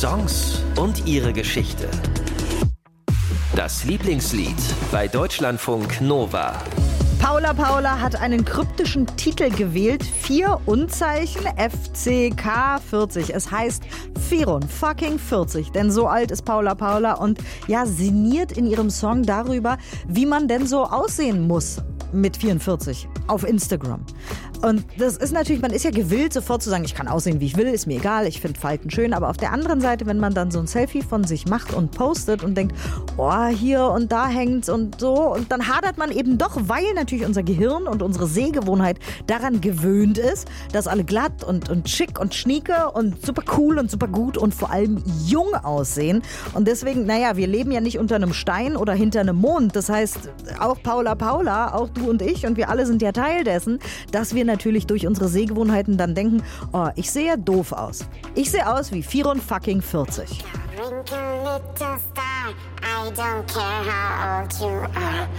Songs und ihre Geschichte. Das Lieblingslied bei Deutschlandfunk Nova. Paula hat einen kryptischen Titel gewählt. 4 Unzeichen FCK 40. Es heißt 44, denn so alt ist Paula und ja, sinniert in ihrem Song darüber, wie man denn so aussehen muss mit 44 auf Instagram. Und das ist natürlich, man ist ja gewillt, sofort zu sagen, ich kann aussehen, wie ich will, ist mir egal, ich finde Falten schön. Aber auf der anderen Seite, wenn man dann so ein Selfie von sich macht und postet und denkt, oh, hier und da hängt's und so. Und dann hadert man eben doch, weil natürlich unser Gehirn und unsere Sehgewohnheit daran gewöhnt ist, dass alle glatt und schick und schnieke und super cool und super gut und vor allem jung aussehen. Und deswegen, naja, wir leben ja nicht unter einem Stein oder hinter einem Mond. Das heißt, auch Paula, auch du und ich und wir alle sind ja Teil dessen, dass wir natürlich durch unsere Sehgewohnheiten dann denken, oh, ich sehe ja doof aus. Ich sehe aus wie 44. Wrinkle little star, I don't care how old you are.